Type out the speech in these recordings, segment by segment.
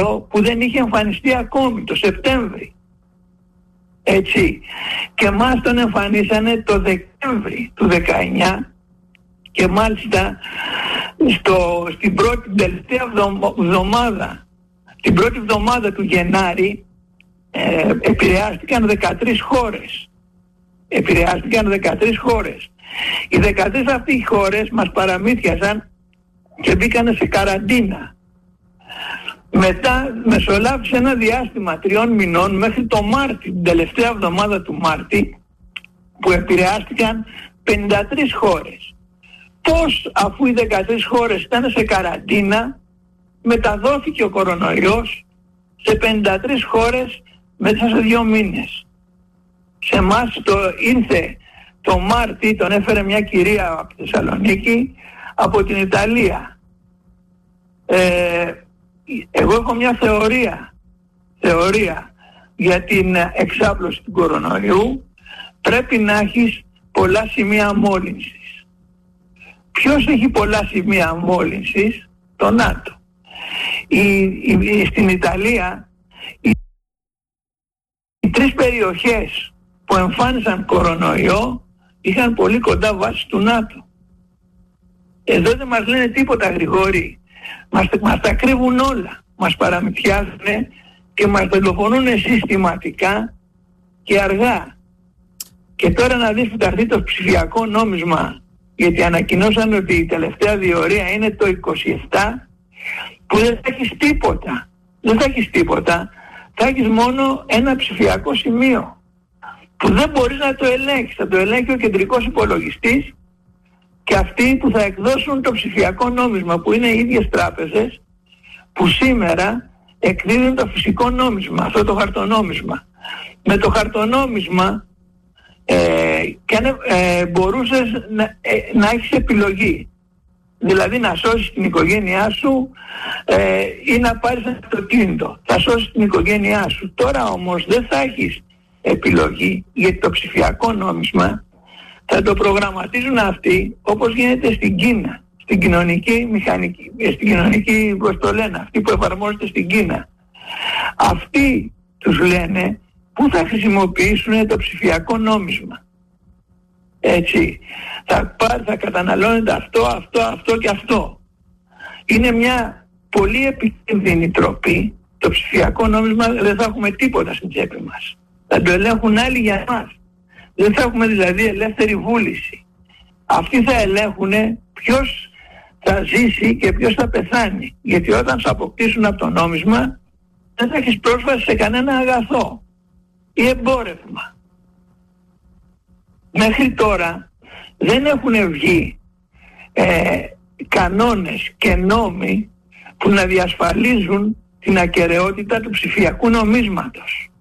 κορονοϊό που δεν είχε εμφανιστεί ακόμη το Σεπτέμβρη. Έτσι. Και μας τον εμφανίσανε το Δεκέμβρη του 19 και μάλιστα στην τελευταία εβδομάδα, την πρώτη εβδομάδα του Γενάρη επηρεάστηκαν 13 χώρες. Οι 13 αυτοί οι χώρες μας παραμύθιασαν και μπήκανε σε καραντίνα. Μετά μεσολάβησε ένα διάστημα 3 μηνών μέχρι το Μάρτι, την τελευταία εβδομάδα του Μάρτη, που επηρεάστηκαν 53 χώρες. Πώς, αφού οι 13 χώρες ήταν σε καραντίνα, μεταδόθηκε ο κορονοϊός σε 53 χώρες μέσα σε 2 μήνες. Σε εμάς ήρθε το Μάρτι, τον έφερε μια κυρία από τη Θεσσαλονίκη, από την Ιταλία. Εγώ έχω μια θεωρία για την εξάπλωση του κορονοϊού. Πρέπει να έχεις πολλά σημεία μόλυνσης. Ποιος έχει πολλά σημεία μόλυνσης? Το ΝΑΤΟ. Στην Ιταλία οι 3 περιοχές που εμφάνισαν κορονοϊό είχαν πολύ κοντά βάσεις του ΝΑΤΟ. Εδώ δεν μας λένε τίποτα, Γρηγόρη. Μας τα κρύβουν όλα. Μας παραμυθιάζουν και μας δολοφονούν συστηματικά και αργά. Και τώρα να δεις που θα έρθει το ψηφιακό νόμισμα, γιατί ανακοινώσαν ότι η τελευταία διορία είναι το 27, που δεν θα έχεις τίποτα. Θα έχεις μόνο ένα ψηφιακό σημείο που δεν μπορείς να το ελέγξεις. Θα το ελέγχει ο κεντρικός υπολογιστής και αυτοί που θα εκδώσουν το ψηφιακό νόμισμα, που είναι οι ίδιες τράπεζες που σήμερα εκδίδουν το φυσικό νόμισμα, αυτό το χαρτονόμισμα. Με το χαρτονόμισμα μπορούσες να έχεις επιλογή. Δηλαδή να σώσεις την οικογένειά σου ή να πάρεις ένα αυτοκίνητο. Θα σώσεις την οικογένειά σου. Τώρα όμως δεν θα έχεις επιλογή, γιατί το ψηφιακό νόμισμα θα το προγραμματίζουν αυτοί όπως γίνεται στην Κίνα, στην κοινωνική μηχανική, στην κοινωνική, πώς το λένε, αυτοί που εφαρμόζεται στην Κίνα. Αυτοί τους λένε πού θα χρησιμοποιήσουν το ψηφιακό νόμισμα. Έτσι. Θα καταναλώνεται αυτό και αυτό. Είναι μια πολύ επικίνδυνη τροπή. Το ψηφιακό νόμισμα δεν θα έχουμε τίποτα στην τσέπη μας. Θα το ελέγχουν άλλοι για μας. Δεν θα έχουμε δηλαδή ελεύθερη βούληση. Αυτοί θα ελέγχουν ποιος θα ζήσει και ποιος θα πεθάνει. Γιατί όταν σε αποκτήσουν από το νόμισμα δεν θα έχεις πρόσβαση σε κανένα αγαθό ή εμπόρευμα. Μέχρι τώρα δεν έχουν βγει κανόνες και νόμοι που να διασφαλίζουν την ακεραιότητα του ψηφιακού νομίσματος.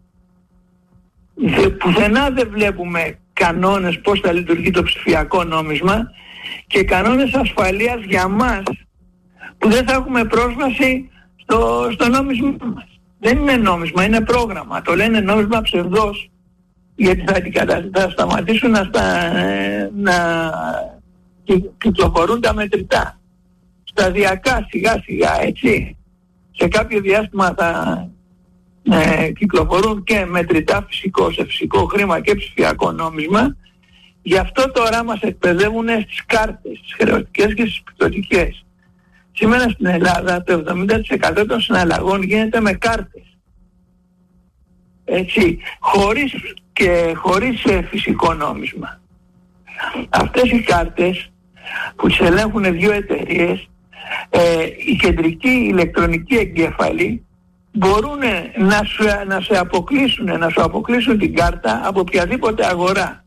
Πουθενά δεν βλέπουμε κανόνες πώς θα λειτουργεί το ψηφιακό νόμισμα και κανόνες ασφαλείας για μας που δεν θα έχουμε πρόσβαση στο νόμισμα μας. Δεν είναι νόμισμα, είναι πρόγραμμα. Το λένε νόμισμα ψευδός, γιατί θα σταματήσουν να κυκλοφορούν τα μετρητά. Σταδιακά, σιγά σιγά, έτσι. Σε κάποιο διάστημα θα κυκλοφορούν και μετρητά σε φυσικό χρήμα και ψηφιακό νόμισμα. Γι' αυτό τώρα μας εκπαιδεύουν στις κάρτες, στις χρεωτικές και στις πιστωτικές. Σήμερα στην Ελλάδα το 70% των συναλλαγών γίνεται με κάρτες. Έτσι, χωρίς φυσικό νόμισμα. Αυτές οι κάρτες που τις ελέγχουν 2 εταιρείες, οι κεντρικοί ηλεκτρονικοί εγκέφαλοι μπορούν να σου αποκλείσουν την κάρτα από οποιαδήποτε αγορά.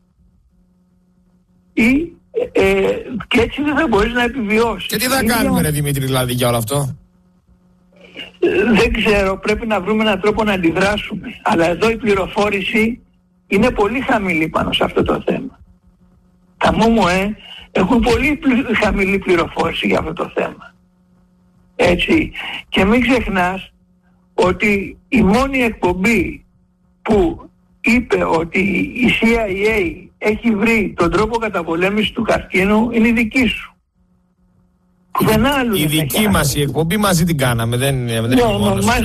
Και έτσι δεν θα μπορείς να επιβιώσεις. Και τι θα κάνουμε, ρε Δημήτρη, δηλαδή, για όλο αυτό? Δεν ξέρω, πρέπει να βρούμε έναν τρόπο να αντιδράσουμε. Αλλά εδώ η πληροφόρηση είναι πολύ χαμηλή πάνω σε αυτό το θέμα. Τα ΜΟΜΟΕ έχουν πολύ χαμηλή πληροφόρηση για αυτό το θέμα. Έτσι. Και μην ξεχνάς ότι η μόνη εκπομπή που είπε ότι η CIA έχει βρει τον τρόπο καταπολέμησης του καρκίνου είναι η δική σου. Η δική μας η εκπομπή μαζί την κάναμε, δεν είναι μόνο.